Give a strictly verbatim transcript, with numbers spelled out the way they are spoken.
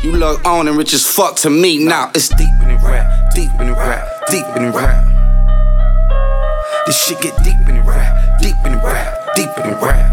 You look on and rich as fuck to me. Now it's deep in the rap, deep in the rap, deep in the rap. This shit get deep in the rap, deep in the rap, deep in the rap.